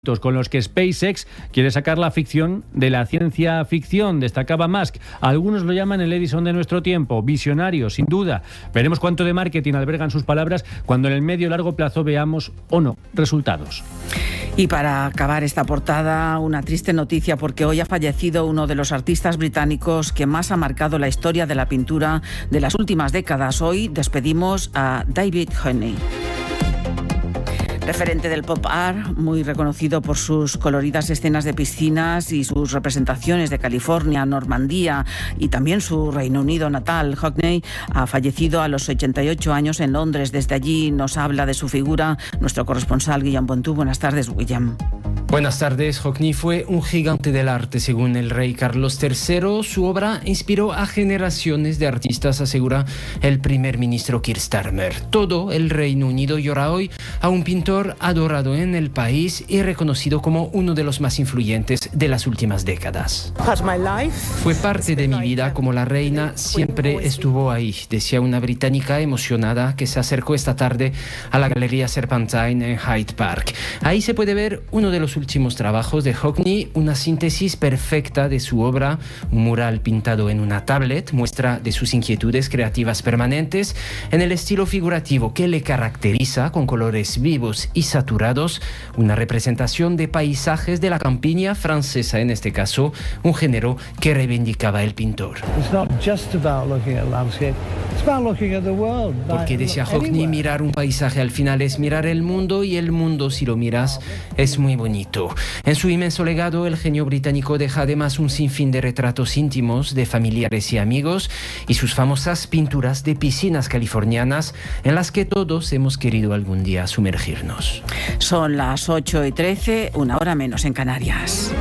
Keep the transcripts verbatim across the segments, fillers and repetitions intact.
con los que SpaceX quiere sacar la ficción de la ciencia ficción, destacaba Musk. Algunos lo llaman el Edison de nuestro tiempo, visionario, sin duda. Veremos cuánto de marketing albergan sus palabras cuando en el medio y largo plazo veamos o no resultados. Y para acabar esta portada, una triste noticia, porque hoy ha fallecido uno de los artistas británicos que más ha marcado la historia de la pintura de las últimas décadas. Hoy despedimos a David Hockney. Referente del pop art, muy reconocido por sus coloridas escenas de piscinas y sus representaciones de California, Normandía y también su Reino Unido natal. Hockney ha fallecido a los ochenta y ocho años en Londres. Desde allí nos habla de su figura nuestro corresponsal Guillem Pontú. Buenas tardes, Guillem. Buenas tardes. Hockney fue un gigante del arte, según el rey Carlos tercero. Su obra inspiró a generaciones de artistas, asegura el primer ministro Keir Starmer. Todo el Reino Unido llora hoy a un pintor adorado en el país y reconocido como uno de los más influyentes de las últimas décadas. Fue parte de mi vida como la reina siempre estuvo ahí, decía una británica emocionada que se acercó esta tarde a la Galería Serpentine en Hyde Park. Ahí se puede ver uno de los últimos trabajos de Hockney, una síntesis perfecta de su obra, un mural pintado en una tablet, muestra de sus inquietudes creativas permanentes en el estilo figurativo que le caracteriza, con colores vivos y saturados, una representación de paisajes de la campiña francesa, en este caso, un género que reivindicaba el pintor. Porque decía Hockney, mirar un paisaje al final es mirar el mundo, y el mundo, si lo miras, es muy bonito. En su inmenso legado, el genio británico deja además un sinfín de retratos íntimos de familiares y amigos y sus famosas pinturas de piscinas californianas en las que todos hemos querido algún día sumergirnos. Son las ocho y trece, una hora menos en Canarias.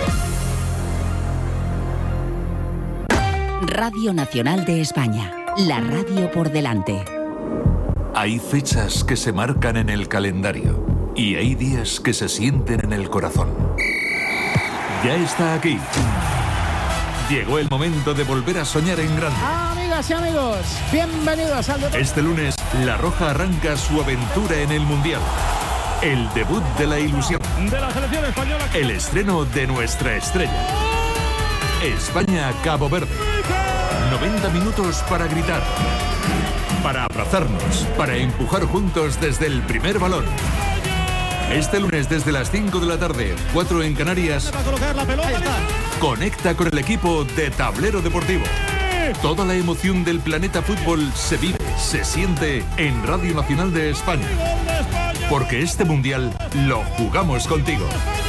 Radio Nacional de España, la radio por delante. Hay fechas que se marcan en el calendario y hay días que se sienten en el corazón. Ya está aquí. Llegó el momento de volver a soñar en grande. Ah, amigas y amigos, bienvenidos al deporte. Este lunes, La Roja arranca su aventura en el Mundial. El debut de la ilusión. De la selección española. El estreno de nuestra estrella. España-Cabo Verde. noventa minutos para gritar, para abrazarnos, para empujar juntos desde el primer balón. Este lunes desde las cinco de la tarde, cuatro en Canarias, conecta con el equipo de Tablero Deportivo. Toda la emoción del planeta fútbol se vive, se siente en Radio Nacional de España. Porque este mundial lo jugamos contigo.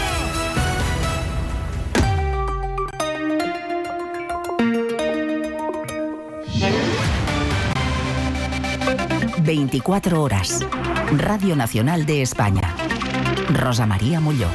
veinticuatro horas. Radio Nacional de España. Rosa María Molló.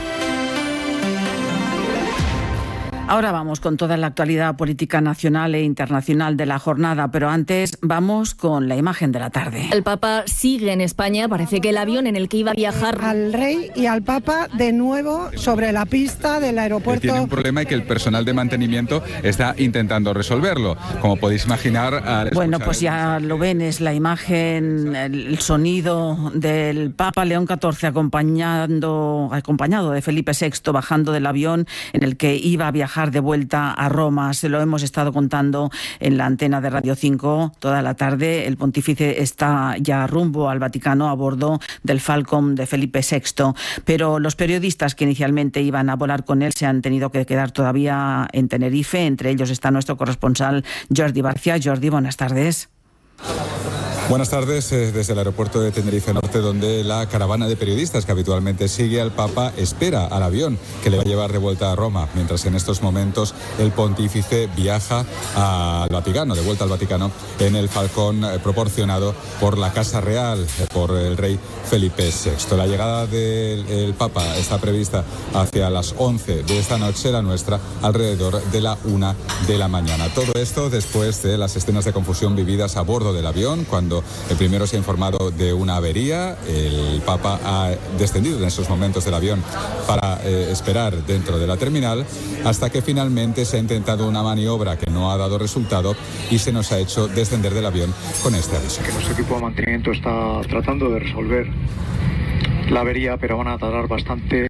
Ahora vamos con toda la actualidad política nacional e internacional de la jornada, pero antes vamos con la imagen de la tarde. El Papa sigue en España. Parece que el avión en el que iba a viajar... Al rey y al Papa de nuevo sobre la pista del aeropuerto. Tiene un problema y que el personal de mantenimiento está intentando resolverlo. Como podéis imaginar... Bueno, pues ya lo ven, es la imagen, el sonido del Papa León catorce acompañando, acompañado de Felipe sexto bajando del avión en el que iba a viajar de vuelta a Roma. Se lo hemos estado contando en la antena de Radio cinco toda la tarde. El pontífice está ya rumbo al Vaticano a bordo del Falcon de Felipe sexto, pero los periodistas que inicialmente iban a volar con él se han tenido que quedar todavía en Tenerife. Entre ellos está nuestro corresponsal Jordi Barcia. Jordi, buenas tardes. Buenas tardes, eh, desde el aeropuerto de Tenerife Norte, donde la caravana de periodistas que habitualmente sigue al Papa espera al avión que le va a llevar de vuelta a Roma, mientras en estos momentos el pontífice viaja al Vaticano, de vuelta al Vaticano, en el Falcón eh, proporcionado por la Casa Real, eh, por el rey Felipe sexto. La llegada del el Papa está prevista hacia las once de esta noche, la nuestra alrededor de la una de la mañana. Todo esto después de las escenas de confusión vividas a bordo del avión, cuando el primero se ha informado de una avería. El Papa ha descendido en esos momentos del avión para eh, esperar dentro de la terminal, hasta que finalmente se ha intentado una maniobra que no ha dado resultado y se nos ha hecho descender del avión con este aviso. Que nuestro equipo de mantenimiento está tratando de resolver la avería, pero van a tardar bastante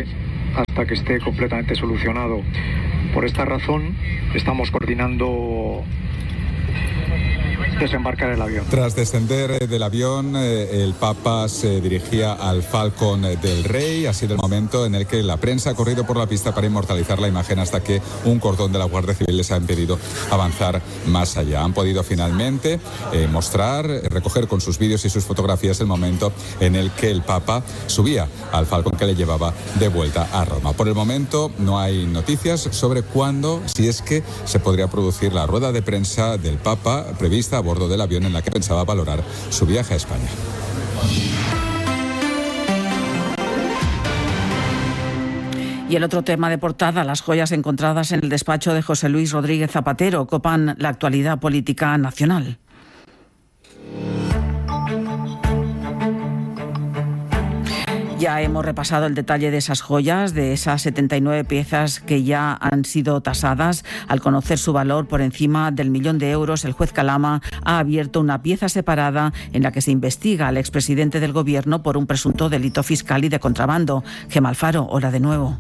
hasta que esté completamente solucionado. Por esta razón estamos coordinando desembarcar el avión. Tras descender del avión, eh, el Papa se dirigía al Falcon del Rey. Ha sido el momento en el que la prensa ha corrido por la pista para inmortalizar la imagen hasta que un cordón de la Guardia Civil les ha impedido avanzar más allá. Han podido finalmente eh, mostrar, recoger con sus vídeos y sus fotografías el momento en el que el Papa subía al Falcon que le llevaba de vuelta a Roma. Por el momento no hay noticias sobre cuándo, si es que se podría producir la rueda de prensa del Papa prevista a bordo del avión en la que pensaba valorar su viaje a España. Y el otro tema de portada, las joyas encontradas en el despacho de José Luis Rodríguez Zapatero copan la actualidad política nacional. Ya hemos repasado el detalle de esas joyas, de esas setenta y nueve piezas que ya han sido tasadas. Al conocer su valor por encima del millón de euros, el juez Calama ha abierto una pieza separada en la que se investiga al expresidente del Gobierno por un presunto delito fiscal y de contrabando. Gemma Alfaro, hola de nuevo.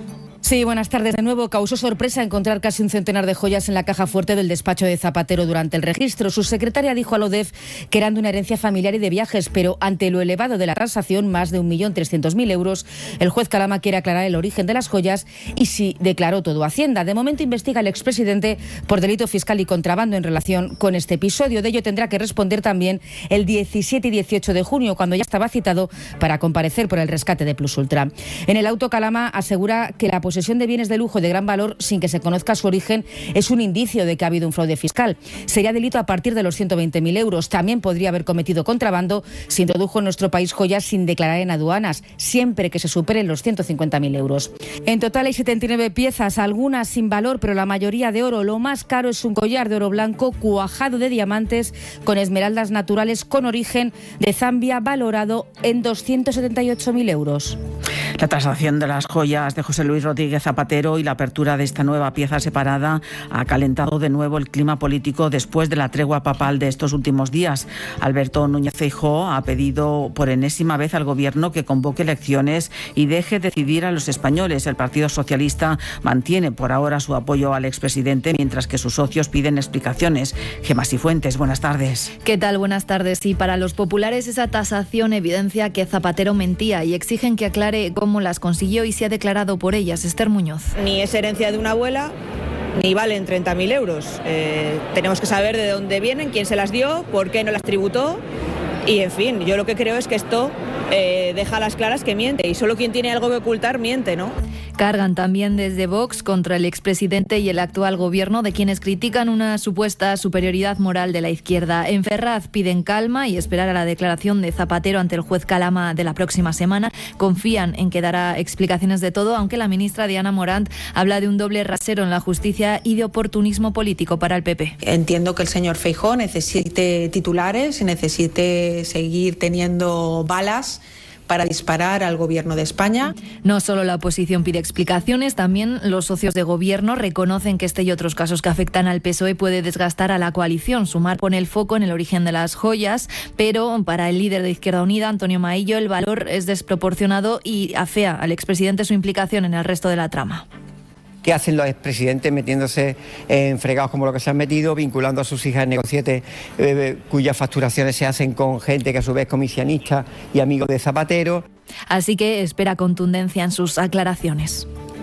Sí, buenas tardes de nuevo. Causó sorpresa encontrar casi un centenar de joyas en la caja fuerte del despacho de Zapatero durante el registro. Su secretaria dijo a la O D E F que eran de una herencia familiar y de viajes, pero ante lo elevado de la transacción, más de un millón trescientos mil euros, el juez Calama quiere aclarar el origen de las joyas y si declaró todo a Hacienda. De momento investiga al expresidente por delito fiscal y contrabando en relación con este episodio. De ello tendrá que responder también el diecisiete y dieciocho de junio, cuando ya estaba citado para comparecer por el rescate de Plus Ultra. En el auto, Calama asegura que la posesión de bienes de lujo de gran valor sin que se conozca su origen es un indicio de que ha habido un fraude fiscal. Sería delito a partir de los ciento veinte mil euros. También podría haber cometido contrabando si introdujo en nuestro país joyas sin declarar en aduanas, siempre que se superen los ciento cincuenta mil euros. En total hay setenta y nueve piezas, algunas sin valor, pero la mayoría de oro. Lo más caro es un collar de oro blanco cuajado de diamantes con esmeraldas naturales con origen de Zambia, valorado en doscientos setenta y ocho mil euros. La tasación de las joyas de José Luis Rodríguez Zapatero y la apertura de esta nueva pieza separada ha calentado de nuevo el clima político después de la tregua papal de estos últimos días. Alberto Núñez Feijóo ha pedido por enésima vez al Gobierno que convoque elecciones y deje decidir a los españoles. El Partido Socialista mantiene por ahora su apoyo al expresidente, mientras que sus socios piden explicaciones. Gemma Sifuentes, buenas tardes. ¿Qué tal? Buenas tardes. Y para los populares esa tasación evidencia que Zapatero mentía y exigen que aclare cómo las consiguió y se ha declarado por ellas. Esther Muñoz. Ni es herencia de una abuela, ni valen treinta mil euros. Eh, tenemos que saber de dónde vienen, quién se las dio, por qué no las tributó. Y, en fin, yo lo que creo es que esto eh, deja a las claras que miente. Y solo quien tiene algo que ocultar miente, ¿no? Cargan también desde Vox contra el expresidente y el actual gobierno, de quienes critican una supuesta superioridad moral de la izquierda. En Ferraz piden calma y esperar a la declaración de Zapatero ante el juez Calama de la próxima semana. Confían en que dará explicaciones de todo, aunque la ministra Diana Morant habla de un doble rasero en la justicia y de oportunismo político para el P P. Entiendo que el señor Feijóo necesite titulares y necesite seguir teniendo balas para disparar al Gobierno de España. No solo la oposición pide explicaciones, también los socios de Gobierno reconocen que este y otros casos que afectan al P S O E puede desgastar a la coalición. Sumar pone el foco en el origen de las joyas, pero para el líder de Izquierda Unida, Antonio Maillo, el valor es desproporcionado y afea al expresidente su implicación en el resto de la trama. ¿Qué hacen los expresidentes metiéndose en fregados como lo que se han metido, vinculando a sus hijas en negocietes eh, cuyas facturaciones se hacen con gente que a su vez es comisionista y amigo de Zapatero? Así que espera contundencia en sus aclaraciones.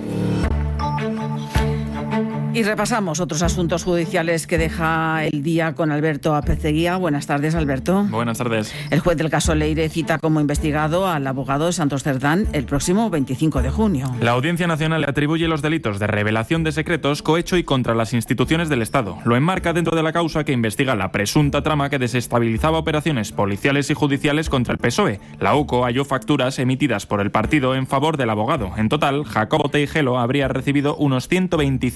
Y repasamos otros asuntos judiciales que deja el día con Alberto Apeceguía. Buenas tardes, Alberto. Buenas tardes. El juez del caso Leire cita como investigado al abogado de Santos Cerdán el próximo veinticinco de junio. La Audiencia Nacional le atribuye los delitos de revelación de secretos, cohecho y contra las instituciones del Estado. Lo enmarca dentro de la causa que investiga la presunta trama que desestabilizaba operaciones policiales y judiciales contra el P S O E. La U C O halló facturas emitidas por el partido en favor del abogado. En total, Jacobo Teijelo habría recibido unos ciento veinticinco mil euros.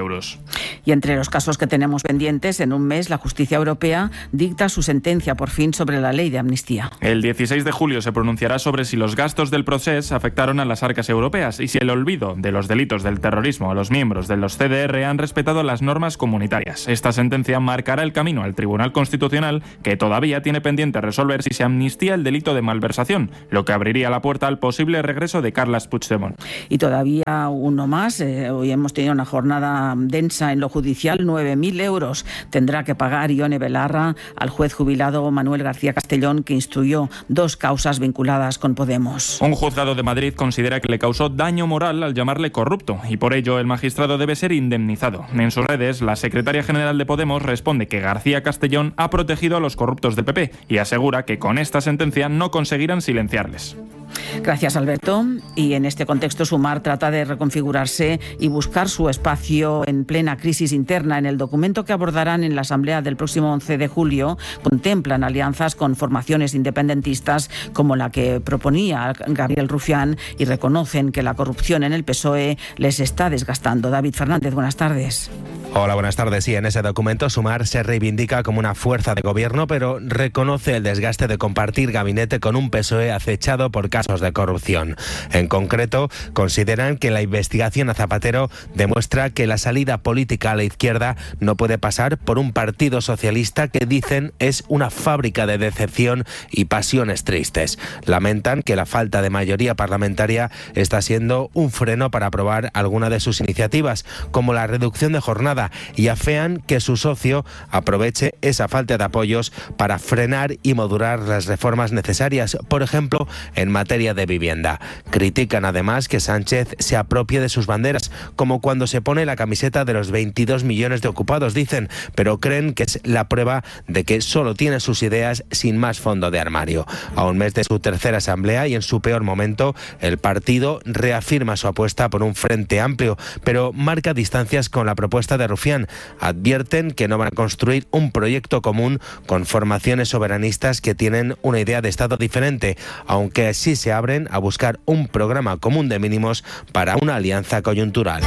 euros. Y entre los casos que tenemos pendientes, en un mes la justicia europea dicta su sentencia por fin sobre la ley de amnistía. El dieciséis de julio se pronunciará sobre si los gastos del procés afectaron a las arcas europeas y si el olvido de los delitos del terrorismo a los miembros de los C D R han respetado las normas comunitarias. Esta sentencia marcará el camino al Tribunal Constitucional, que todavía tiene pendiente resolver si se amnistía el delito de malversación, lo que abriría la puerta al posible regreso de Carles Puigdemont. Y todavía uno más. Eh, hoy hemos tenido una jornada densa en lo judicial. nueve mil euros tendrá que pagar Ione Belarra al juez jubilado Manuel García Castellón, que instruyó dos causas vinculadas con Podemos. Un juzgado de Madrid considera que le causó daño moral al llamarle corrupto y por ello el magistrado debe ser indemnizado. En sus redes, la secretaria general de Podemos responde que García Castellón ha protegido a los corruptos del P P y asegura que con esta sentencia no conseguirán silenciarles. Gracias, Alberto. Y en este contexto, Sumar trata de reconfigurarse y buscar su espacio en plena crisis interna. En el documento que abordarán en la Asamblea del próximo once de julio, contemplan alianzas con formaciones independentistas como la que proponía Gabriel Rufián y reconocen que la corrupción en el P S O E les está desgastando. David Fernández, buenas tardes. Hola, buenas tardes. Sí, en ese documento Sumar se reivindica como una fuerza de gobierno, pero reconoce el desgaste de compartir gabinete con un P S O E acechado por casos de corrupción. En concreto, consideran que la investigación a Zapatero demuestra que la salida política a la izquierda no puede pasar por un partido socialista que dicen es una fábrica de decepción y pasiones tristes. Lamentan que la falta de mayoría parlamentaria está siendo un freno para aprobar alguna de sus iniciativas, como la reducción de jornada, y afean que su socio aproveche esa falta de apoyos para frenar y modular las reformas necesarias, por ejemplo, en materia de vivienda. Critican además que Sánchez se apropie de sus banderas, como cuando se pone la camiseta de los veintidós millones de ocupados, dicen, pero creen que es la prueba de que solo tiene sus ideas sin más fondo de armario. A un mes de su tercera asamblea y en su peor momento, el partido reafirma su apuesta por un frente amplio, pero marca distancias con la propuesta de Rufián. Advierten que no van a construir un proyecto común con formaciones soberanistas que tienen una idea de Estado diferente, aunque sí se abren a buscar un programa común de mínimos para una alianza coyuntural.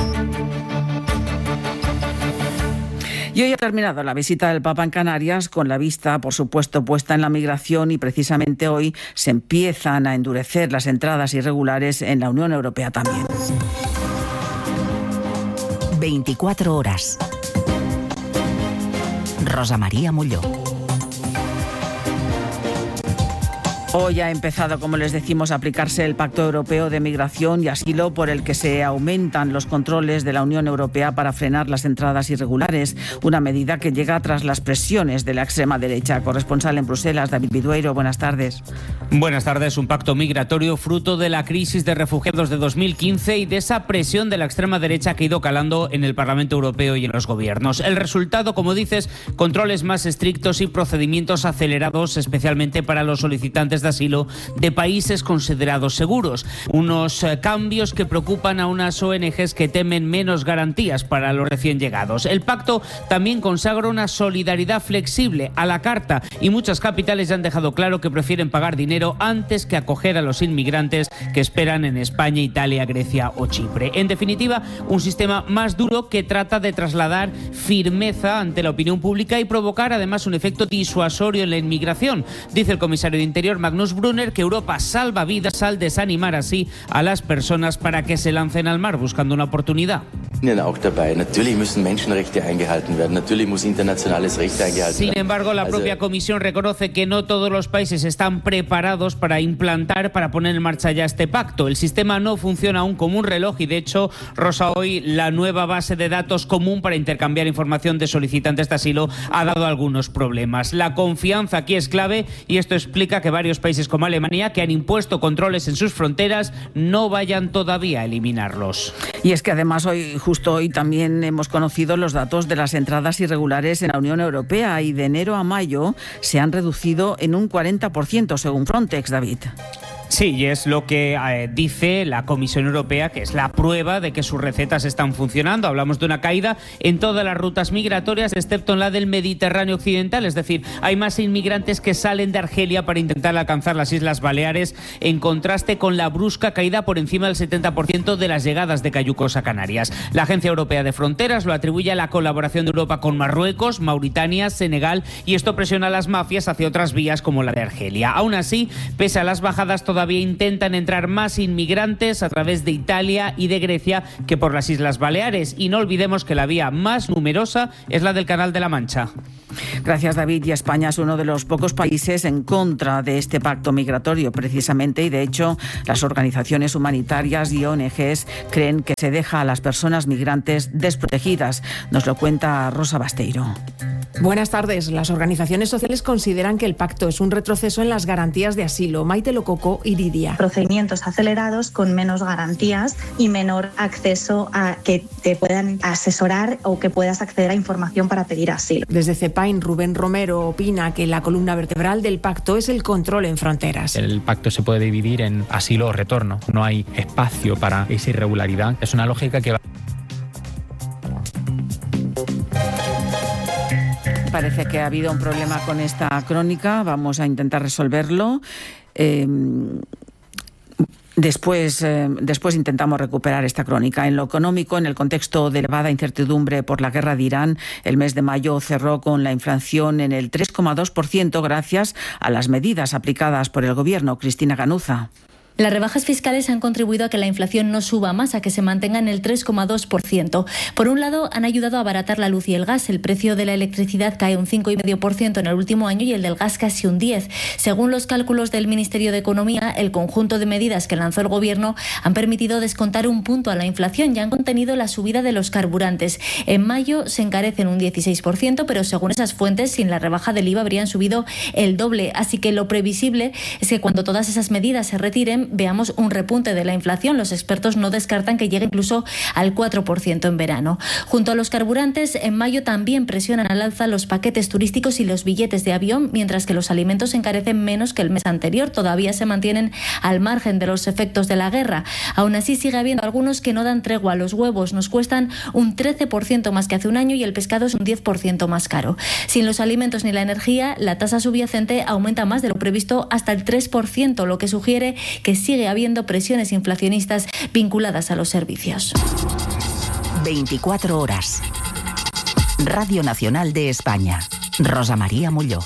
Y hoy ha terminado la visita del Papa en Canarias, con la vista, por supuesto, puesta en la migración, y precisamente hoy se empiezan a endurecer las entradas irregulares en la Unión Europea también. veinticuatro horas. Rosa María Molló. Hoy ha empezado, como les decimos, a aplicarse el Pacto Europeo de Migración y Asilo, por el que se aumentan los controles de la Unión Europea para frenar las entradas irregulares. Una medida que llega tras las presiones de la extrema derecha. Corresponsal en Bruselas, David Bidueiro, buenas tardes. Buenas tardes. Un pacto migratorio fruto de la crisis de refugiados de dos mil quince y de esa presión de la extrema derecha que ha ido calando en el Parlamento Europeo y en los gobiernos. El resultado, como dices, controles más estrictos y procedimientos acelerados, especialmente para los solicitantes de asilo de países considerados seguros. Unos eh, cambios que preocupan a unas O N Ges que temen menos garantías para los recién llegados. El pacto también consagra una solidaridad flexible a la carta, y muchas capitales ya han dejado claro que prefieren pagar dinero antes que acoger a los inmigrantes que esperan en España, Italia, Grecia o Chipre. En definitiva, un sistema más duro que trata de trasladar firmeza ante la opinión pública y provocar además un efecto disuasorio en la inmigración. Dice el comisario de Interior, Magnus Brunner, que Europa salva vidas al desanimar así a las personas para que se lancen al mar buscando una oportunidad. Sin embargo, la propia Comisión reconoce que no todos los países están preparados para implantar, para poner en marcha ya este pacto. El sistema no funciona aún como un reloj y, de hecho, Rosa, hoy la nueva base de datos común para intercambiar información de solicitantes de asilo ha dado algunos problemas. La confianza aquí es clave, y esto explica que varios países como Alemania, que han impuesto controles en sus fronteras, no vayan todavía a eliminarlos. Y es que además hoy, justo hoy, también hemos conocido los datos de las entradas irregulares en la Unión Europea, y de enero a mayo se han reducido en un cuarenta por ciento según Frontex, David. Sí, y es lo que eh, dice la Comisión Europea, que es la prueba de que sus recetas están funcionando. Hablamos de una caída en todas las rutas migratorias, excepto en la del Mediterráneo occidental. Es decir, hay más inmigrantes que salen de Argelia para intentar alcanzar las Islas Baleares, en contraste con la brusca caída por encima del setenta por ciento de las llegadas de cayucos a Canarias. La Agencia Europea de Fronteras lo atribuye a la colaboración de Europa con Marruecos, Mauritania, Senegal, y esto presiona a las mafias hacia otras vías como la de Argelia. Aún así, pese a las bajadas, todavía intentan entrar más inmigrantes a través de Italia y de Grecia que por las Islas Baleares. Y no olvidemos que la vía más numerosa es la del Canal de la Mancha. Gracias, David. Y España es uno de los pocos países en contra de este pacto migratorio, precisamente, y de hecho las organizaciones humanitarias y O N Ges creen que se deja a las personas migrantes desprotegidas. Nos lo cuenta Rosa Basteiro. Buenas tardes. Las organizaciones sociales consideran que el pacto es un retroceso en las garantías de asilo. Maite Lococo, Iridia. Procedimientos acelerados con menos garantías y menor acceso a que te puedan asesorar o que puedas acceder a información para pedir asilo. Desde CEPAIN, Rubén Romero opina que la columna vertebral del pacto es el control en fronteras. El pacto se puede dividir en asilo o retorno. No hay espacio para esa irregularidad. Es una lógica que va... Parece que ha habido un problema con esta crónica. Vamos a intentar resolverlo. Eh, Después, eh, después intentamos recuperar esta crónica. En lo económico, en el contexto de elevada incertidumbre por la guerra de Irán, el mes de mayo cerró con la inflación en el tres coma dos por ciento gracias a las medidas aplicadas por el gobierno. Cristina Ganuza. Las rebajas fiscales han contribuido a que la inflación no suba más, a que se mantenga en el tres coma dos por ciento. Por un lado, han ayudado a abaratar la luz y el gas. El precio de la electricidad cae un cinco coma cinco por ciento en el último año y el del gas casi un diez por ciento. Según los cálculos del Ministerio de Economía, el conjunto de medidas que lanzó el Gobierno han permitido descontar un punto a la inflación y han contenido la subida de los carburantes. En mayo se encarecen un dieciséis por ciento, pero según esas fuentes, sin la rebaja del I V A habrían subido el doble. Así que lo previsible es que cuando todas esas medidas se retiren, veamos un repunte de la inflación. Los expertos no descartan que llegue incluso al cuatro por ciento en verano. Junto a los carburantes, en mayo también presionan al alza los paquetes turísticos y los billetes de avión, mientras que los alimentos se encarecen menos que el mes anterior. Todavía se mantienen al margen de los efectos de la guerra. Aún así, sigue habiendo algunos que no dan tregua. Los huevos nos cuestan un trece por ciento más que hace un año y el pescado es un diez por ciento más caro. Sin los alimentos ni la energía, la tasa subyacente aumenta más de lo previsto hasta el tres por ciento, lo que sugiere que sigue habiendo presiones inflacionistas vinculadas a los servicios. veinticuatro horas. Radio Nacional de España. Rosa María Mulló.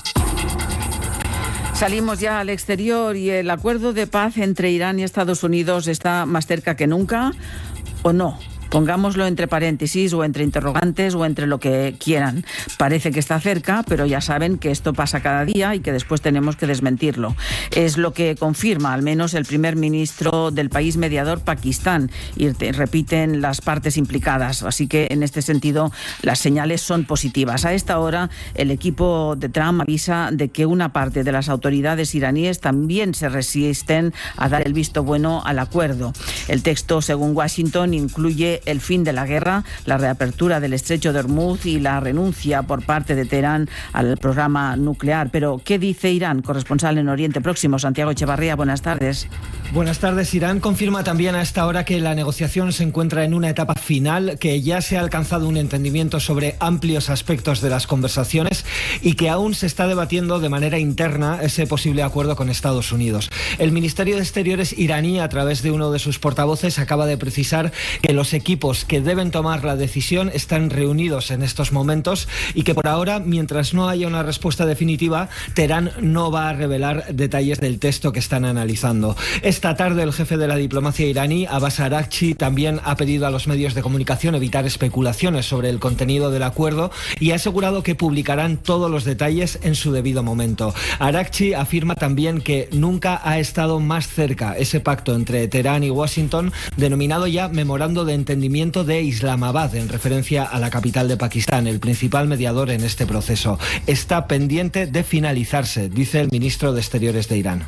Salimos ya al exterior y el acuerdo de paz entre Irán y Estados Unidos está más cerca que nunca, ¿o no? Pongámoslo entre paréntesis o entre interrogantes o entre lo que quieran. Parece que está cerca, pero ya saben que esto pasa cada día y que después tenemos que desmentirlo. Es lo que confirma al menos el primer ministro del país mediador, Pakistán, y repiten las partes implicadas. Así que en este sentido las señales son positivas. A esta hora el equipo de Trump avisa de que una parte de las autoridades iraníes también se resisten a dar el visto bueno al acuerdo. El texto, según Washington, incluye el fin de la guerra, la reapertura del estrecho de Hormuz y la renuncia por parte de Teherán al programa nuclear. Pero, ¿qué dice Irán? Corresponsal en Oriente Próximo, Santiago Echevarría, buenas tardes. Buenas tardes. Irán confirma también a esta hora que la negociación se encuentra en una etapa final, que ya se ha alcanzado un entendimiento sobre amplios aspectos de las conversaciones y que aún se está debatiendo de manera interna ese posible acuerdo con Estados Unidos. El Ministerio de Exteriores iraní, a través de uno de sus portavoces, acaba de precisar que los equipos que deben tomar la decisión están reunidos en estos momentos y que por ahora, mientras no haya una respuesta definitiva, Teherán no va a revelar detalles del texto que están analizando. Esta tarde el jefe de la diplomacia iraní, Abbas Araghchi, también ha pedido a los medios de comunicación evitar especulaciones sobre el contenido del acuerdo y ha asegurado que publicarán todos los detalles en su debido momento. Araghchi afirma también que nunca ha estado más cerca ese pacto entre Teherán y Washington, denominado ya Memorando de Entendimiento de Islamabad, en referencia a la capital de Pakistán, el principal mediador en este proceso. Está pendiente de finalizarse, dice el ministro de Exteriores de Irán.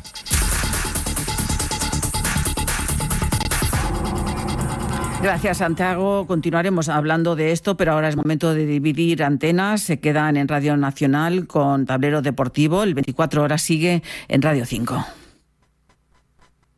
Gracias, Santiago. Continuaremos hablando de esto, pero ahora es momento de dividir antenas. Se quedan en Radio Nacional con Tablero Deportivo. El veinticuatro horas sigue en Radio cinco.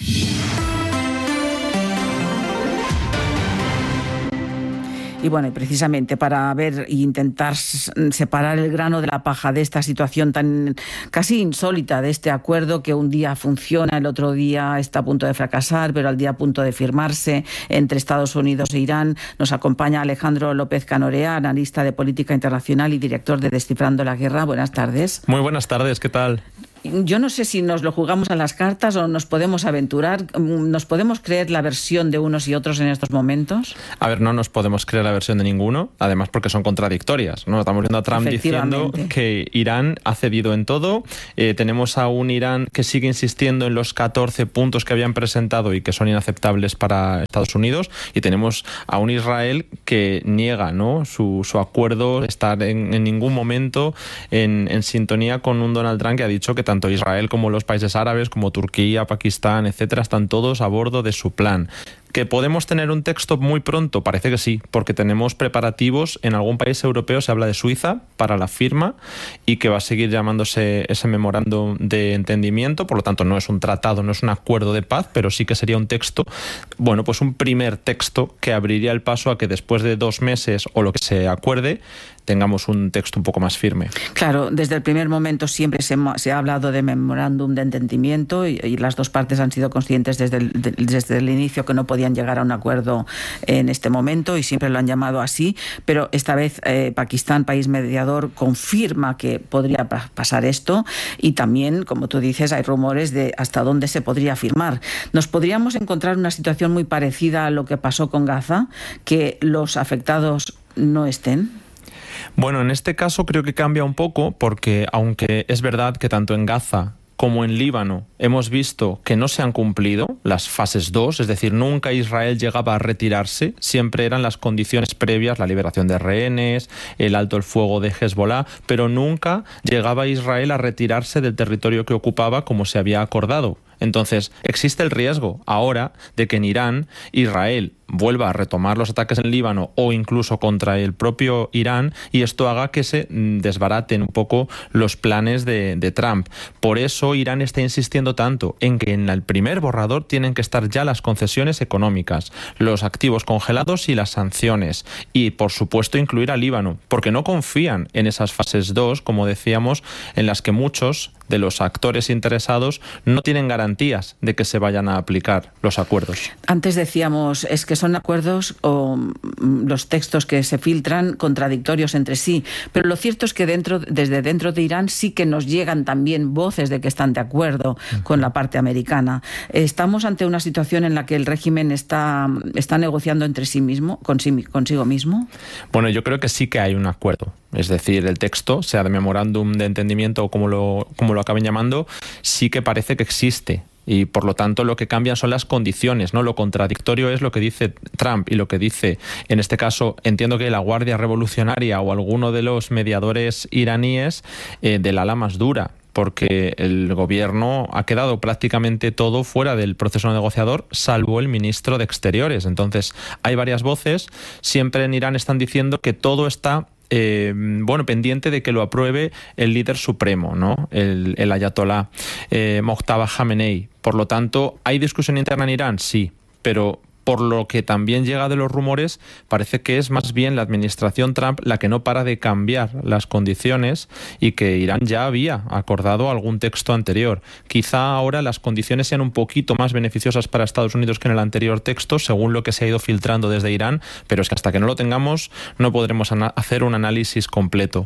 Y bueno, y precisamente para ver e intentar separar el grano de la paja de esta situación tan casi insólita, de este acuerdo que un día funciona, el otro día está a punto de fracasar, pero al día a punto de firmarse entre Estados Unidos e Irán, nos acompaña Alejandro López Canorea, analista de política internacional y director de Descifrando la Guerra. Buenas tardes. Muy buenas tardes, ¿qué tal? Yo no sé si nos lo jugamos a las cartas o nos podemos aventurar. ¿Nos podemos creer la versión de unos y otros en estos momentos? A ver, no nos podemos creer la versión de ninguno, además porque son contradictorias, ¿no? Estamos viendo a Trump diciendo que Irán ha cedido en todo. Eh, tenemos a un Irán que sigue insistiendo en los catorce puntos que habían presentado y que son inaceptables para Estados Unidos. Y tenemos a un Israel que niega, ¿no?, su, su acuerdo, estar en, en ningún momento en, en sintonía con un Donald Trump que ha dicho que tanto Israel como los países árabes, como Turquía, Pakistán, etcétera, están todos a bordo de su plan. ¿Que podemos tener un texto muy pronto? Parece que sí, porque tenemos preparativos. En algún país europeo se habla de Suiza para la firma y que va a seguir llamándose ese memorándum de entendimiento. Por lo tanto, no es un tratado, no es un acuerdo de paz, pero sí que sería un texto, bueno, pues un primer texto que abriría el paso a que después de dos meses o lo que se acuerde, tengamos un texto un poco más firme. Claro, desde el primer momento siempre se, se ha hablado de memorándum de entendimiento y, y las dos partes han sido conscientes desde el, de, desde el inicio que no podían llegar a un acuerdo en este momento y siempre lo han llamado así, pero esta vez eh, Pakistán, país mediador, confirma que podría pa- pasar esto y también, como tú dices, hay rumores de hasta dónde se podría firmar. ¿Nos podríamos encontrar una situación muy parecida a lo que pasó con Gaza, que los afectados no estén? Bueno, en este caso creo que cambia un poco porque aunque es verdad que tanto en Gaza como en Líbano hemos visto que no se han cumplido las fases dos, es decir, nunca Israel llegaba a retirarse, siempre eran las condiciones previas, la liberación de rehenes, el alto el fuego de Hezbollah, pero nunca llegaba Israel a retirarse del territorio que ocupaba como se había acordado. Entonces, existe el riesgo ahora de que en Irán, Israel vuelva a retomar los ataques en Líbano o incluso contra el propio Irán y esto haga que se desbaraten un poco los planes de, de Trump. Por eso Irán está insistiendo tanto en que en el primer borrador tienen que estar ya las concesiones económicas, los activos congelados y las sanciones y, por supuesto, incluir a Líbano, porque no confían en esas fases dos, como decíamos, en las que muchos de los actores interesados no tienen garantías de que se vayan a aplicar los acuerdos. Antes decíamos, es que son acuerdos o los textos que se filtran contradictorios entre sí, pero lo cierto es que dentro, desde dentro de Irán sí que nos llegan también voces de que están de acuerdo con la parte americana. Estamos ante una situación en la que el régimen está, está negociando entre sí mismo, consigo, consigo mismo. Bueno, yo creo que sí que hay un acuerdo. Es decir, el texto, sea de memorándum de entendimiento o como lo, como lo acaben llamando, sí que parece que existe. Y por lo tanto lo que cambian son las condiciones, ¿no? Lo contradictorio es lo que dice Trump y lo que dice, en este caso, entiendo que la Guardia Revolucionaria o alguno de los mediadores iraníes eh, del ala más dura, porque el gobierno ha quedado prácticamente todo fuera del proceso negociador, salvo el ministro de Exteriores. Entonces, hay varias voces, siempre en Irán están diciendo que todo está Eh, bueno, pendiente de que lo apruebe el líder supremo, ¿no? El, el ayatolá eh, Mojtaba Khamenei. Por lo tanto, ¿hay discusión interna en Irán? Sí, pero por lo que también llega de los rumores, parece que es más bien la administración Trump la que no para de cambiar las condiciones y que Irán ya había acordado algún texto anterior. Quizá ahora las condiciones sean un poquito más beneficiosas para Estados Unidos que en el anterior texto, según lo que se ha ido filtrando desde Irán, pero es que hasta que no lo tengamos no podremos hacer un análisis completo.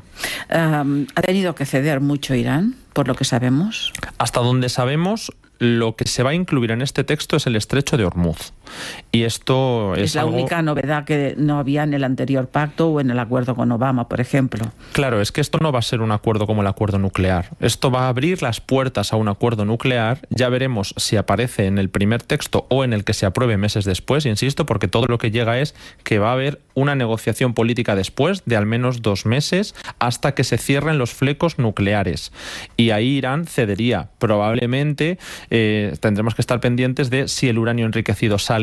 Um, ¿Ha tenido que ceder mucho Irán, por lo que sabemos? Hasta donde sabemos, lo que se va a incluir en este texto es el estrecho de Hormuz. Y esto es, es la algo... única novedad que no había en el anterior pacto o en el acuerdo con Obama, por ejemplo. Claro, es que esto no va a ser un acuerdo como el acuerdo nuclear. Esto va a abrir las puertas a un acuerdo nuclear. Ya veremos si aparece en el primer texto o en el que se apruebe meses después, insisto, porque todo lo que llega es que va a haber una negociación política después de al menos dos meses hasta que se cierren los flecos nucleares. Y ahí Irán cedería. Probablemente eh, tendremos que estar pendientes de si el uranio enriquecido sale o no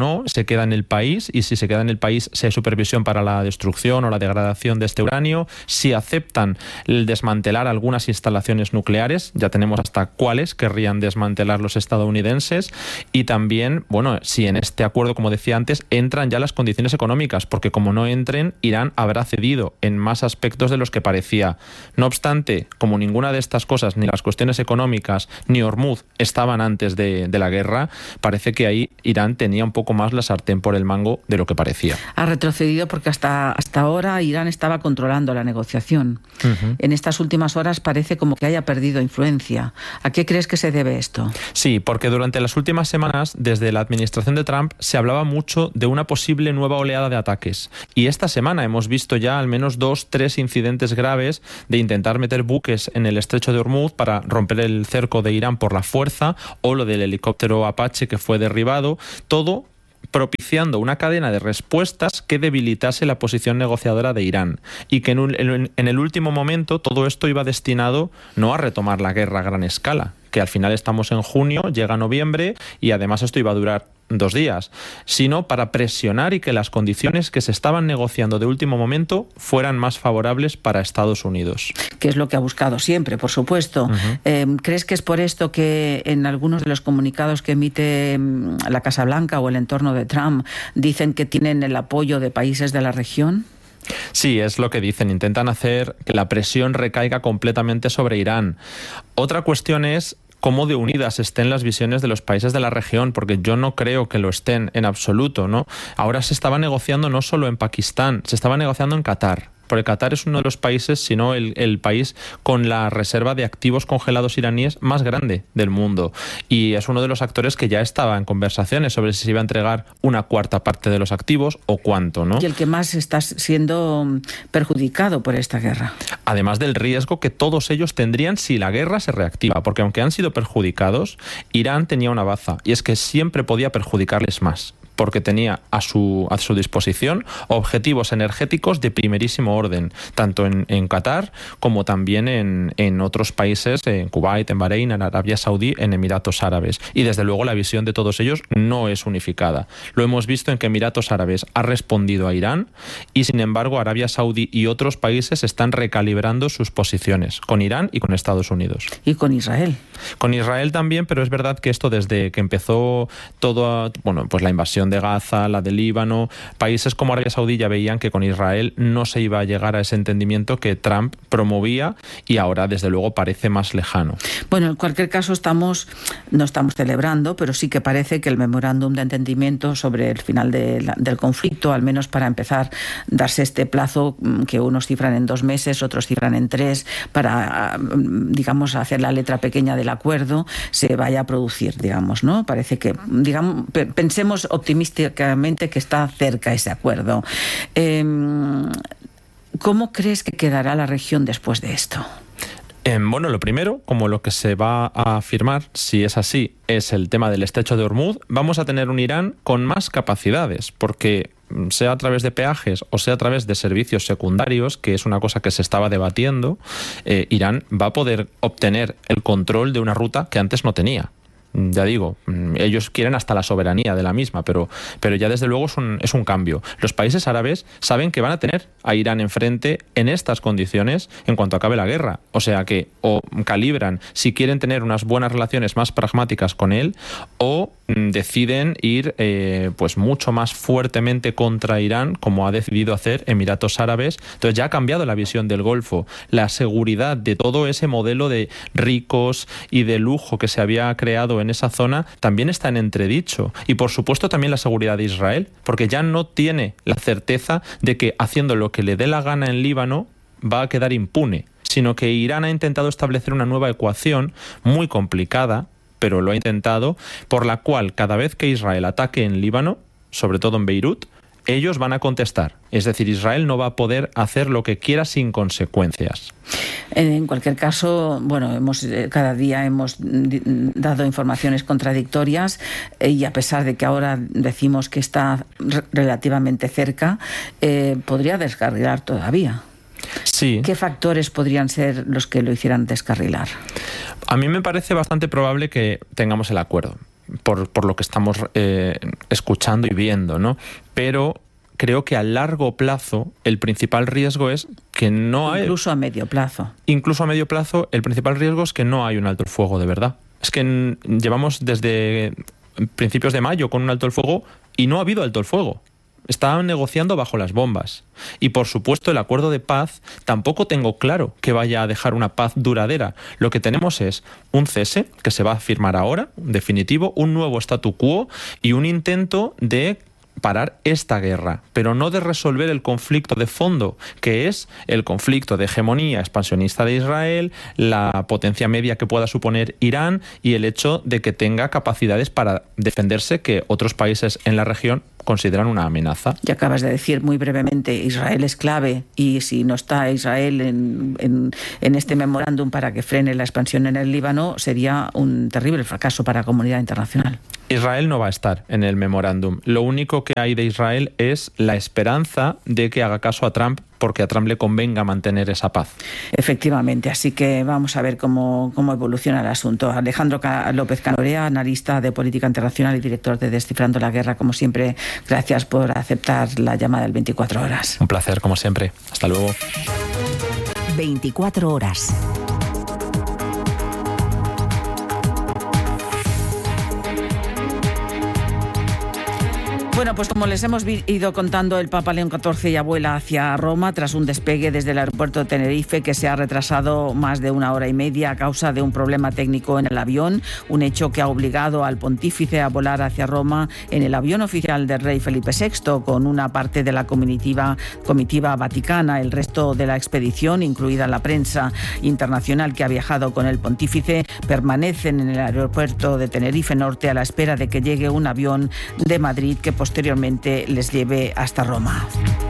no se queda en el país, y si se queda en el país si hay supervisión para la destrucción o la degradación de este uranio, si aceptan el desmantelar algunas instalaciones nucleares, ya tenemos hasta cuáles querrían desmantelar los estadounidenses, y también, bueno, si en este acuerdo, como decía antes, entran ya las condiciones económicas, porque como no entren, Irán habrá cedido en más aspectos de los que parecía. No obstante, como ninguna de estas cosas, ni las cuestiones económicas ni Hormuz, estaban antes de, de la guerra, parece que ahí Irán tenía un poco más la sartén por el mango de lo que parecía. Ha retrocedido porque hasta, hasta ahora Irán estaba controlando la negociación. Uh-huh. En estas últimas horas parece como que haya perdido influencia. ¿A qué crees que se debe esto? Sí, porque durante las últimas semanas, desde la administración de Trump, se hablaba mucho de una posible nueva oleada de ataques. Y esta semana hemos visto ya al menos dos, tres incidentes graves de intentar meter buques en el estrecho de Hormuz para romper el cerco de Irán por la fuerza, o lo del helicóptero Apache que fue derribado, todo propiciando una cadena de respuestas que debilitase la posición negociadora de Irán, y que en, un, en, en el último momento todo esto iba destinado no a retomar la guerra a gran escala, que al final estamos en junio, llega noviembre y además esto iba a durar dos días, sino para presionar y que las condiciones que se estaban negociando de último momento fueran más favorables para Estados Unidos. Que es lo que ha buscado siempre, por supuesto. Uh-huh. Eh, ¿Crees que es por esto que en algunos de los comunicados que emite la Casa Blanca o el entorno de Trump dicen que tienen el apoyo de países de la región? Sí, es lo que dicen. Intentan hacer que la presión recaiga completamente sobre Irán. Otra cuestión es cómo de unidas estén las visiones de los países de la región, porque yo no creo que lo estén en absoluto, ¿no? Ahora se estaba negociando no solo en Pakistán, se estaba negociando en Qatar. Porque Qatar es uno de los países, si no el, el país con la reserva de activos congelados iraníes más grande del mundo. Y es uno de los actores que ya estaba en conversaciones sobre si se iba a entregar una cuarta parte de los activos o cuánto, ¿no? Y el que más está siendo perjudicado por esta guerra. Además del riesgo que todos ellos tendrían si la guerra se reactiva. Porque aunque han sido perjudicados, Irán tenía una baza, y es que siempre podía perjudicarles más, porque tenía a su, a su disposición objetivos energéticos de primerísimo orden, tanto en, en Qatar como también en, en otros países, en Kuwait, en Bahrein, en Arabia Saudí, en Emiratos Árabes. Y desde luego la visión de todos ellos no es unificada. Lo hemos visto en que Emiratos Árabes ha respondido a Irán, y sin embargo Arabia Saudí y otros países están recalibrando sus posiciones con Irán y con Estados Unidos. Y con Israel. Con Israel también, pero es verdad que esto desde que empezó todo, bueno, pues la invasión de Gaza, la de Líbano, países como Arabia Saudí ya veían que con Israel no se iba a llegar a ese entendimiento que Trump promovía, y ahora desde luego parece más lejano. Bueno, en cualquier caso estamos, no estamos celebrando, pero sí que parece que el memorándum de entendimiento sobre el final de la, del conflicto, al menos para empezar, darse este plazo que unos cifran en dos meses, otros cifran en tres, para, digamos, hacer la letra pequeña del acuerdo, se vaya a producir, digamos, ¿no? Parece que, digamos, pensemos optimísticamente que está cerca ese acuerdo. Eh, ¿Cómo crees que quedará la región después de esto? Eh, bueno, lo primero, como lo que se va a afirmar, si es así, es el tema del estrecho de Hormuz, vamos a tener un Irán con más capacidades, porque sea a través de peajes o sea a través de servicios secundarios, que es una cosa que se estaba debatiendo, eh, Irán va a poder obtener el control de una ruta que antes no tenía. Ya digo, ellos quieren hasta la soberanía de la misma, pero, pero ya desde luego es un, es un cambio. Los países árabes saben que van a tener a Irán enfrente en estas condiciones en cuanto acabe la guerra. O sea que o calibran si quieren tener unas buenas relaciones más pragmáticas con él, o deciden ir eh, pues mucho más fuertemente contra Irán, como ha decidido hacer Emiratos Árabes. Entonces ya ha cambiado la visión del Golfo. La seguridad de todo ese modelo de ricos y de lujo que se había creado en esa zona también está en entredicho. Y por supuesto también la seguridad de Israel, porque ya no tiene la certeza de que haciendo lo que le dé la gana en Líbano va a quedar impune, sino que Irán ha intentado establecer una nueva ecuación muy complicada, pero lo ha intentado, por la cual cada vez que Israel ataque en Líbano, sobre todo en Beirut, ellos van a contestar. Es decir, Israel no va a poder hacer lo que quiera sin consecuencias. En cualquier caso, bueno, hemos cada día hemos dado informaciones contradictorias, y a pesar de que ahora decimos que está relativamente cerca, eh, podría descarrilar todavía. Sí. ¿Qué factores podrían ser los que lo hicieran descarrilar? A mí me parece bastante probable que tengamos el acuerdo. por, por lo que estamos eh, escuchando y viendo, ¿no? Pero creo que a largo plazo el principal riesgo es que no hay... Incluso a medio plazo. Incluso a medio plazo el principal riesgo es que no hay un alto el fuego de verdad. Es que en, llevamos desde principios de mayo con un alto el fuego y no ha habido alto el fuego. Estaban negociando bajo las bombas. Y por supuesto el acuerdo de paz tampoco tengo claro que vaya a dejar una paz duradera. Lo que tenemos es un cese que se va a firmar ahora, definitivo, un nuevo statu quo y un intento de parar esta guerra, pero no de resolver el conflicto de fondo, que es el conflicto de hegemonía expansionista de Israel, la potencia media que pueda suponer Irán y el hecho de que tenga capacidades para defenderse que otros países en la región consideran una amenaza. Y acabas de decir muy brevemente, Israel es clave y si no está Israel en, en, en este memorándum para que frene la expansión en el Líbano, sería un terrible fracaso para la comunidad internacional. Israel no va a estar en el memorándum. Lo único que hay de Israel es la esperanza de que haga caso a Trump, porque a Trump le convenga mantener esa paz. Efectivamente, así que vamos a ver cómo, cómo evoluciona el asunto. Alejandro López Canorea, analista de política internacional y director de Descifrando la Guerra, como siempre, gracias por aceptar la llamada del veinticuatro horas. Un placer, como siempre. Hasta luego. veinticuatro horas. Bueno, pues como les hemos ido contando, el Papa León catorce ya vuela hacia Roma tras un despegue desde el aeropuerto de Tenerife que se ha retrasado más de una hora y media a causa de un problema técnico en el avión, un hecho que ha obligado al pontífice a volar hacia Roma en el avión oficial del rey Felipe sexto con una parte de la comitiva, comitiva vaticana. El resto de la expedición, incluida la prensa internacional que ha viajado con el pontífice, permanecen en el aeropuerto de Tenerife Norte a la espera de que llegue un avión de Madrid que posteriormente les lleve hasta Roma.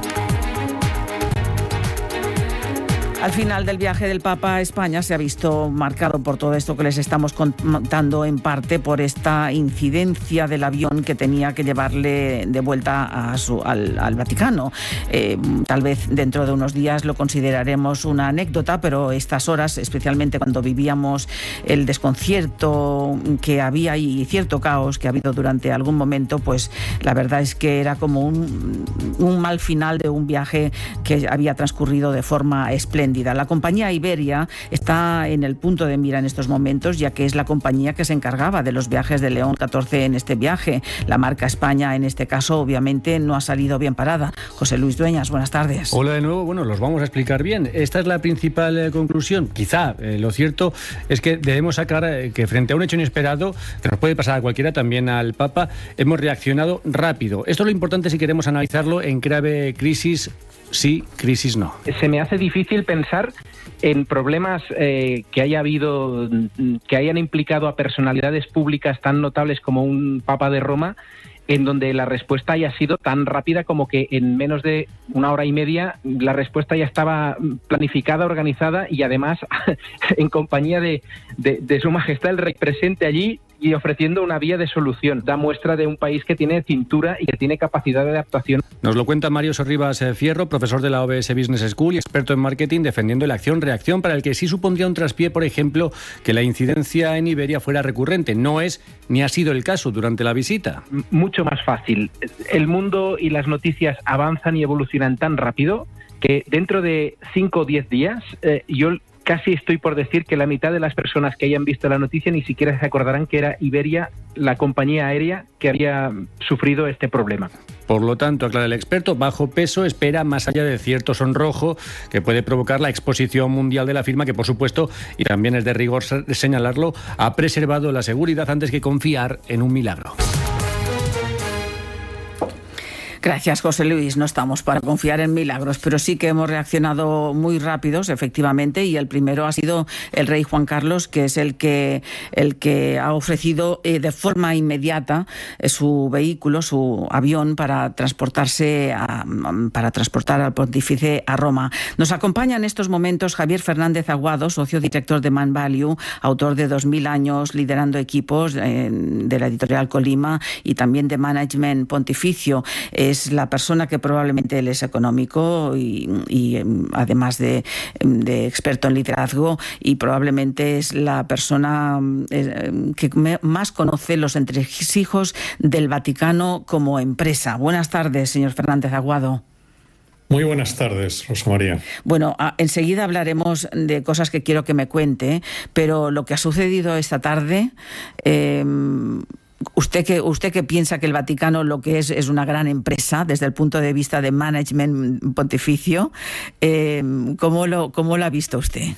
Al final del viaje del Papa a España se ha visto marcado por todo esto que les estamos contando, en parte por esta incidencia del avión que tenía que llevarle de vuelta a su, al, al Vaticano. Eh, tal vez dentro de unos días lo consideraremos una anécdota, pero estas horas, especialmente cuando vivíamos el desconcierto que había y cierto caos que ha habido durante algún momento, pues la verdad es que era como un, un mal final de un viaje que había transcurrido de forma espléndida. La compañía Iberia está en el punto de mira en estos momentos, ya que es la compañía que se encargaba de los viajes de León catorce en este viaje. La marca España, en este caso, obviamente no ha salido bien parada. José Luis Dueñas, buenas tardes. Hola de nuevo. Bueno, los vamos a explicar bien. Esta es la principal eh, conclusión. Quizá eh, lo cierto es que debemos sacar eh, que frente a un hecho inesperado, que nos puede pasar a cualquiera, también al Papa, hemos reaccionado rápido. Esto es lo importante si queremos analizarlo en clave crisis. Sí, crisis no. Se me hace difícil pensar en problemas eh, que haya habido, que hayan implicado a personalidades públicas tan notables como un Papa de Roma, en donde la respuesta haya sido tan rápida como que en menos de una hora y media la respuesta ya estaba planificada, organizada y además en compañía de, de, de Su Majestad el Rey presente allí y ofreciendo una vía de solución. Da muestra de un país que tiene cintura y que tiene capacidad de adaptación. Nos lo cuenta Mario Sorribas Fierro, profesor de la O B S Business School y experto en marketing, defendiendo la acción-reacción, para el que sí supondría un traspié, por ejemplo, que la incidencia en Iberia fuera recurrente. No es ni ha sido el caso durante la visita. Mucho más fácil. El mundo y las noticias avanzan y evolucionan tan rápido que dentro de cinco o diez días eh, yo casi estoy por decir que la mitad de las personas que hayan visto la noticia ni siquiera se acordarán que era Iberia, la compañía aérea, que había sufrido este problema. Por lo tanto, aclara el experto, bajo peso espera más allá de cierto sonrojo que puede provocar la exposición mundial de la firma, que por supuesto, y también es de rigor señalarlo, ha preservado la seguridad antes que confiar en un milagro. Gracias, José Luis. No estamos para confiar en milagros, pero sí que hemos reaccionado muy rápidos, efectivamente, y el primero ha sido el rey Juan Carlos, que es el que, el que ha ofrecido eh, de forma inmediata eh, su vehículo, su avión, para transportarse a, para transportar al pontífice a Roma. Nos acompaña en estos momentos Javier Fernández Aguado, socio director de Man Value, autor de dos mil años liderando equipos eh, de la editorial Colima y también de Management Pontificio. Eh, es la persona que probablemente él es económico y, y además de, de experto en liderazgo, y probablemente es la persona que más conoce los entresijos del Vaticano como empresa. Buenas tardes, señor Fernández Aguado. Muy buenas tardes, Rosa María. Bueno, a, enseguida hablaremos de cosas que quiero que me cuente, pero lo que ha sucedido esta tarde, eh, usted que usted que piensa que el Vaticano lo que es es una gran empresa desde el punto de vista de management pontificio, eh, ¿cómo lo cómo lo ha visto usted?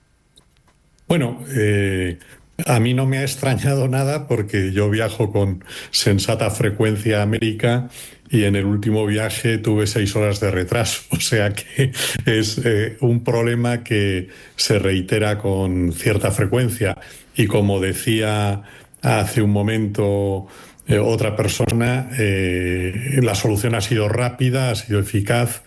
Bueno, eh, a mí no me ha extrañado nada porque yo viajo con sensata frecuencia a América y en el último viaje tuve seis horas de retraso, o sea que es eh, un problema que se reitera con cierta frecuencia. Y como decía hace un momento eh, otra persona, eh, la solución ha sido rápida, ha sido eficaz.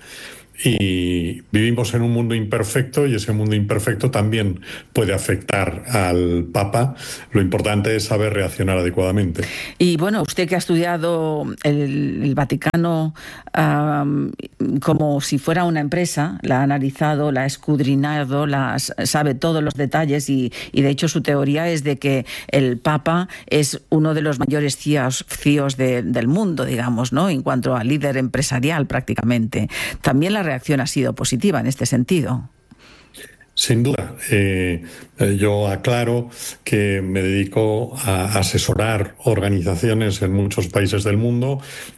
Y vivimos en un mundo imperfecto y ese mundo imperfecto también puede afectar al Papa. Lo importante es saber reaccionar adecuadamente. Y bueno, usted que ha estudiado el, el Vaticano um, como si fuera una empresa, la ha analizado, la ha escudriñado, la, sabe todos los detalles y, y de hecho su teoría es de que el Papa es uno de los mayores C E Os de, del mundo, digamos, ¿no? En cuanto a líder empresarial prácticamente. También la reacción ha sido positiva en este sentido. Sin duda. Eh, yo aclaro que me dedico a asesorar organizaciones en muchos países del mundo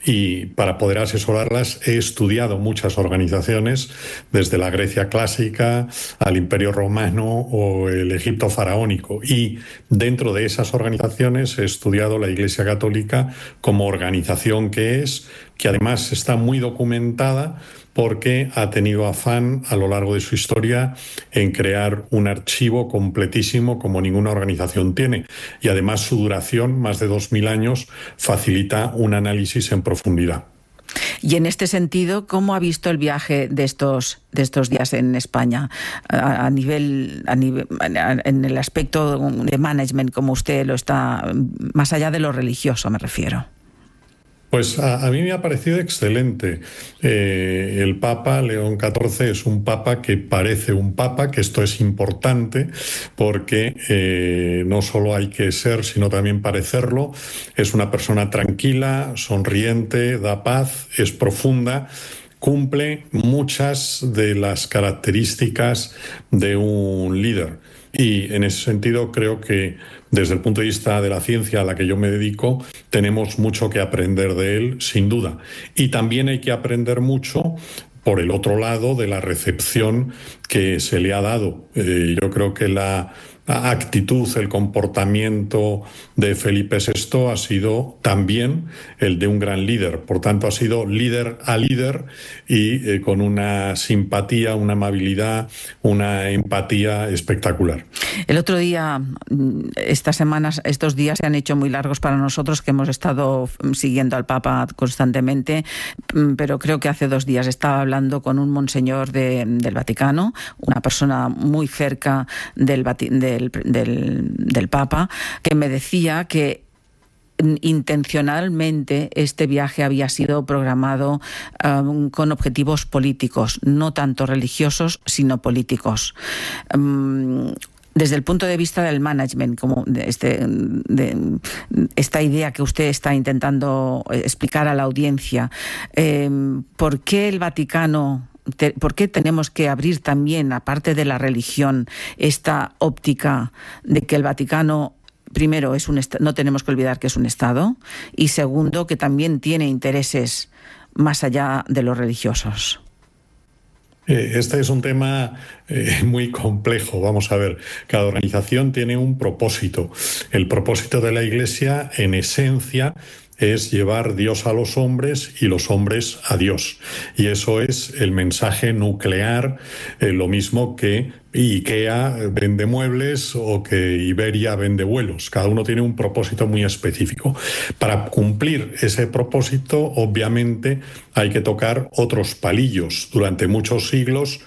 y para poder asesorarlas he estudiado muchas organizaciones, desde la Grecia clásica al Imperio Romano o el Egipto faraónico. Y dentro de esas organizaciones he estudiado la Iglesia Católica como organización que es, que además está muy documentada porque ha tenido afán a lo largo de su historia en crear un archivo completísimo como ninguna organización tiene. Y además su duración, más de dos mil años, facilita un análisis en profundidad. Y en este sentido, ¿cómo ha visto el viaje de estos de estos días en España a, a nivel a nivel a, en el aspecto de management, como usted lo está, más allá de lo religioso, me refiero? Pues a, a mí me ha parecido excelente. Eh, el Papa León catorce es un Papa que parece un Papa, que esto es importante porque eh, no solo hay que ser, sino también parecerlo. Es una persona tranquila, sonriente, da paz, es profunda, cumple muchas de las características de un líder. Y en ese sentido creo que desde el punto de vista de la ciencia a la que yo me dedico, tenemos mucho que aprender de él, sin duda. Y también hay que aprender mucho por el otro lado de la recepción que se le ha dado. Eh, yo creo que la actitud, el comportamiento de Felipe sexto ha sido también el de un gran líder. Por tanto, ha sido líder a líder y eh, con una simpatía, una amabilidad, una empatía espectacular. El otro día, estas semanas, estos días se han hecho muy largos para nosotros que hemos estado siguiendo al Papa constantemente, pero creo que hace dos días estaba hablando con un monseñor de, del Vaticano, una persona muy cerca del Vaticano, Del, del, del Papa, que me decía que intencionalmente este viaje había sido programado um, con objetivos políticos, no tanto religiosos, sino políticos. Um, Desde el punto de vista del management, como de, este, de esta idea que usted está intentando explicar a la audiencia, eh, ¿por qué el Vaticano... ¿Por qué tenemos que abrir también, aparte de la religión, esta óptica de que el Vaticano, primero, es un est- no tenemos que olvidar que es un Estado, y segundo, que también tiene intereses más allá de los religiosos? Este es un tema eh, muy complejo. Vamos a ver, cada organización tiene un propósito. El propósito de la Iglesia, en esencia, es llevar Dios a los hombres y los hombres a Dios. Y eso es el mensaje nuclear, eh, lo mismo que IKEA vende muebles o que Iberia vende vuelos. Cada uno tiene un propósito muy específico. Para cumplir ese propósito, obviamente, hay que tocar otros palillos. Durante muchos siglos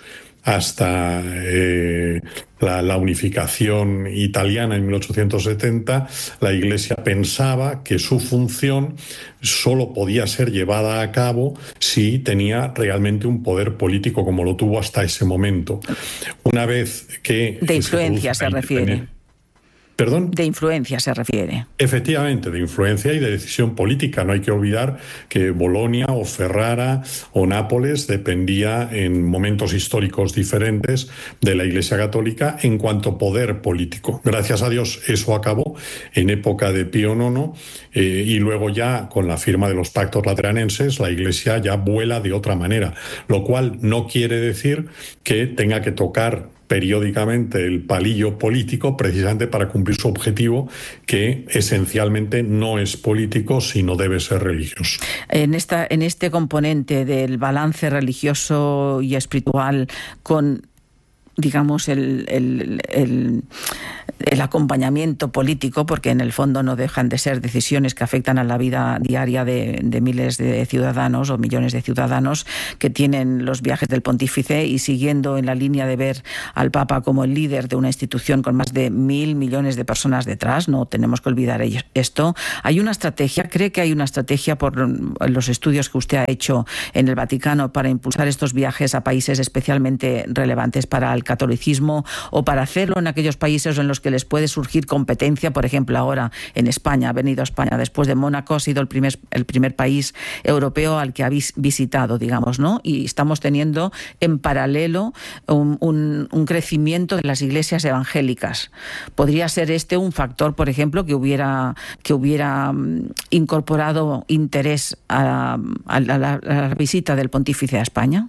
hasta eh, la, la unificación italiana en mil ochocientos setenta, la Iglesia pensaba que su función solo podía ser llevada a cabo si tenía realmente un poder político como lo tuvo hasta ese momento. Una vez que... De influencia se, se refiere. ¿Perdón? De influencia se refiere. Efectivamente, de influencia y de decisión política. No hay que olvidar que Bolonia o Ferrara o Nápoles dependía en momentos históricos diferentes de la Iglesia Católica en cuanto a poder político. Gracias a Dios eso acabó en época de Pío nono eh, y luego ya con la firma de los pactos lateranenses la Iglesia ya vuela de otra manera, lo cual no quiere decir que tenga que tocar periódicamente el palillo político precisamente para cumplir su objetivo, que esencialmente no es político sino debe ser religioso. En esta, en este componente del balance religioso y espiritual con, digamos, el, el, el, el acompañamiento político, porque en el fondo no dejan de ser decisiones que afectan a la vida diaria de, de miles de ciudadanos o millones de ciudadanos que tienen los viajes del pontífice, y siguiendo en la línea de ver al Papa como el líder de una institución con más de mil millones de personas detrás, no tenemos que olvidar esto. Hay una estrategia, cree que hay una estrategia por los estudios que usted ha hecho en el Vaticano para impulsar estos viajes a países especialmente relevantes para el catolicismo, o para hacerlo en aquellos países en los que les puede surgir competencia. Por ejemplo, ahora en España, ha venido a España después de Mónaco, ha sido el primer, el primer país europeo al que ha vis, visitado, digamos, ¿no? Y estamos teniendo en paralelo un, un, un crecimiento de las iglesias evangélicas. ¿Podría ser este un factor, por ejemplo, que hubiera, que hubiera incorporado interés a, a, la, a la visita del pontífice a España?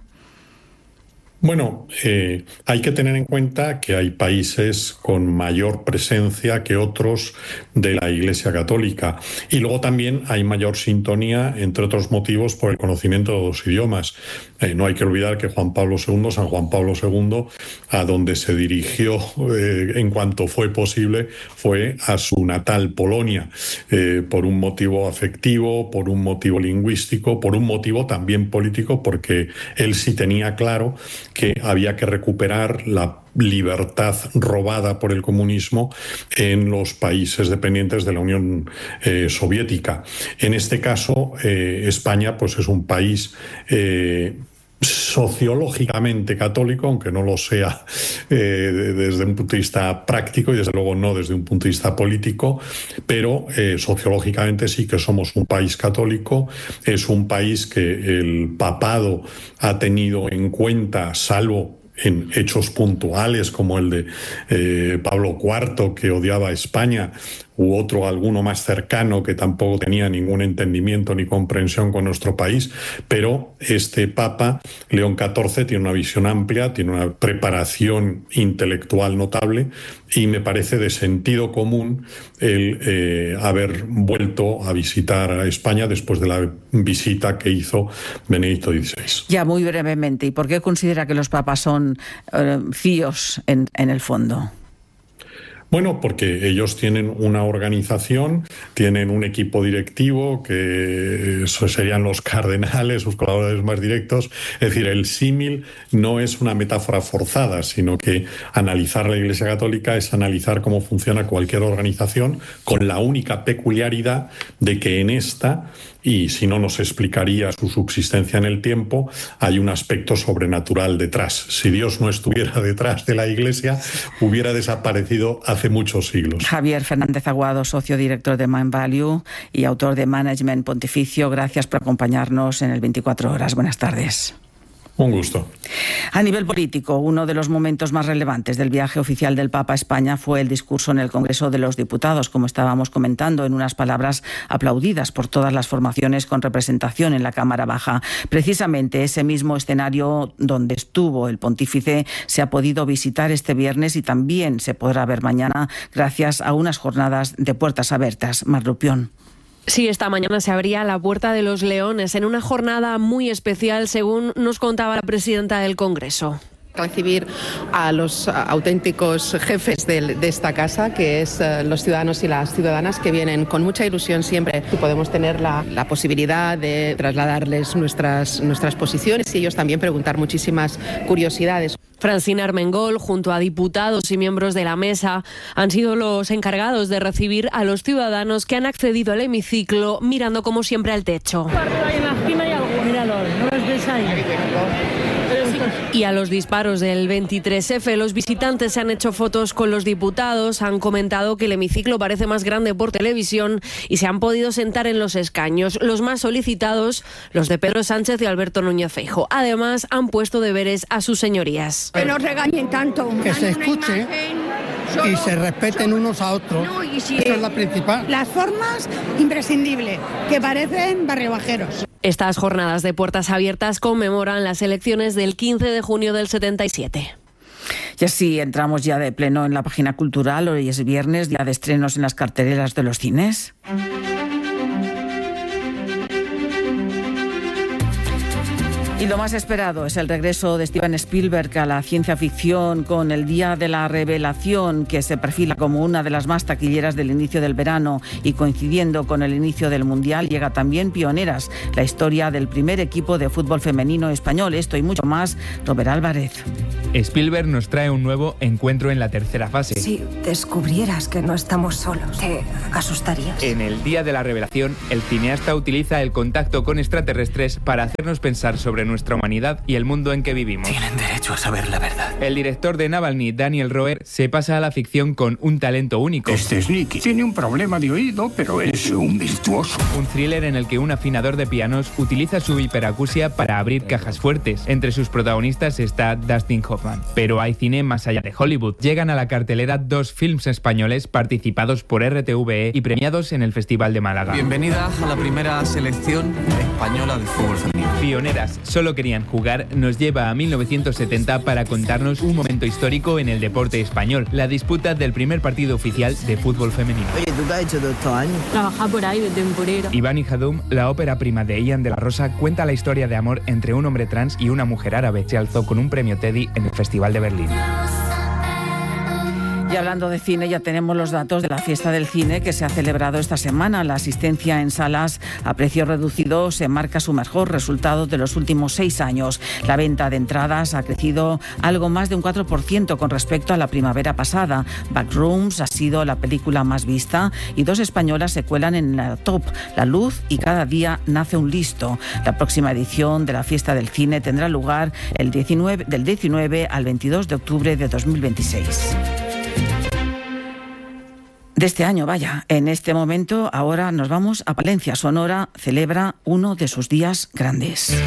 Bueno, eh, hay que tener en cuenta que hay países con mayor presencia que otros de la Iglesia Católica, y luego también hay mayor sintonía, entre otros motivos, por el conocimiento de los idiomas. Eh, no hay que olvidar que Juan Pablo segundo, San Juan Pablo segundo, a donde se dirigió eh, en cuanto fue posible, fue a su natal Polonia, eh, por un motivo afectivo, por un motivo lingüístico, por un motivo también político, porque él sí tenía claro que había que recuperar la libertad robada por el comunismo en los países dependientes de la Unión eh, Soviética. En este caso, eh, España pues es un país eh, sociológicamente católico, aunque no lo sea eh, desde un punto de vista práctico y desde luego no desde un punto de vista político, pero eh, sociológicamente sí que somos un país católico. Es un país que el papado ha tenido en cuenta, salvo en hechos puntuales como el de eh, Pablo cuarto, que odiaba a España, u otro, alguno más cercano, que tampoco tenía ningún entendimiento ni comprensión con nuestro país. Pero este Papa, León catorce, tiene una visión amplia, tiene una preparación intelectual notable, y me parece de sentido común el eh, haber vuelto a visitar a España después de la visita que hizo Benedicto dieciséis. Ya, muy brevemente, ¿y por qué considera que los papas son eh, fíos en, en el fondo? Bueno, porque ellos tienen una organización, tienen un equipo directivo, que eso serían los cardenales, sus colaboradores más directos. Es decir, el símil no es una metáfora forzada, sino que analizar la Iglesia Católica es analizar cómo funciona cualquier organización, con la única peculiaridad de que en esta, y si no nos explicaría su subsistencia en el tiempo, hay un aspecto sobrenatural detrás. Si Dios no estuviera detrás de la Iglesia, hubiera desaparecido hace muchos siglos. Javier Fernández Aguado, socio director de Mind Value y autor de Management Pontificio, gracias por acompañarnos en el veinticuatro horas. Buenas tardes. Un gusto. A nivel político, uno de los momentos más relevantes del viaje oficial del Papa a España fue el discurso en el Congreso de los Diputados, como estábamos comentando, en unas palabras aplaudidas por todas las formaciones con representación en la Cámara Baja. Precisamente ese mismo escenario donde estuvo el pontífice se ha podido visitar este viernes y también se podrá ver mañana gracias a unas jornadas de puertas abiertas. Mar Rupión. Sí, esta mañana se abría la Puerta de los Leones en una jornada muy especial, según nos contaba la presidenta del Congreso. recibir a los auténticos jefes de, de esta casa, que es uh, los ciudadanos y las ciudadanas que vienen con mucha ilusión siempre y podemos tener la, la posibilidad de trasladarles nuestras, nuestras posiciones y ellos también preguntar muchísimas curiosidades. Francina Armengol, junto a diputados y miembros de la mesa, han sido los encargados de recibir a los ciudadanos que han accedido al hemiciclo mirando como siempre al techo. Y a los disparos del veintitrés efe, los visitantes se han hecho fotos con los diputados, han comentado que el hemiciclo parece más grande por televisión y se han podido sentar en los escaños, los más solicitados, los de Pedro Sánchez y Alberto Núñez Feijóo. Además, han puesto deberes a sus señorías. Que no regañen tanto. Que se escuche y se respeten unos a otros. No, y si Esa es la principal. Las formas, imprescindibles, que parecen barriobajeros. Estas jornadas de puertas abiertas conmemoran las elecciones del quince de junio del setenta y siete. Y así entramos ya de pleno en la página cultural. Hoy es viernes, día de estrenos en las carteleras de los cines. Y lo más esperado es el regreso de Steven Spielberg a la ciencia ficción con El Día de la Revelación, que se perfila como una de las más taquilleras del inicio del verano, y coincidiendo con el inicio del Mundial llega también Pioneras, la historia del primer equipo de fútbol femenino español. Esto y mucho más, Robert Álvarez. Spielberg nos trae un nuevo encuentro en la tercera fase. Si descubrieras que no estamos solos, ¿te asustarías? En El Día de la Revelación, el cineasta utiliza el contacto con extraterrestres para hacernos pensar sobre nuestra humanidad y el mundo en que vivimos. Tienen derecho a saber la verdad. El director de Navalny, Daniel Roher, se pasa a la ficción con un talento único. Este es Nicky. Tiene un problema de oído, pero es un virtuoso. Un thriller en el que un afinador de pianos utiliza su hiperacusia para abrir cajas fuertes. Entre sus protagonistas está Dustin Hoffman. Pero hay cine más allá de Hollywood. Llegan a la cartelera dos films españoles participados por R T V E y premiados en el Festival de Málaga. Bienvenida a la primera selección española de fútbol femenino. Pioneras, solo querían jugar, nos lleva a mil novecientos setenta para contarnos un momento histórico en el deporte español, la disputa del primer partido oficial de fútbol femenino. Oye, ¿tú te has hecho todo estos años? Trabajar por ahí de temporera. Iván y Hadum, la ópera prima de Ian de la Rosa, cuenta la historia de amor entre un hombre trans y una mujer árabe. Se alzó con un premio Teddy en el Festival de Berlín. Y hablando de cine, ya tenemos los datos de la fiesta del cine que se ha celebrado esta semana. La asistencia en salas a precio reducido se marca su mejor resultado de los últimos seis años. La venta de entradas ha crecido algo más de un cuatro por ciento con respecto a la primavera pasada. Backrooms ha sido la película más vista y dos españolas se cuelan en la top, La Luz y Cada día nace un listo. La próxima edición de la fiesta del cine tendrá lugar el diecinueve, del diecinueve al veintidós de octubre de dos mil veintiséis. De este año, vaya. En este momento, ahora nos vamos a Palencia. Sonora celebra uno de sus días grandes.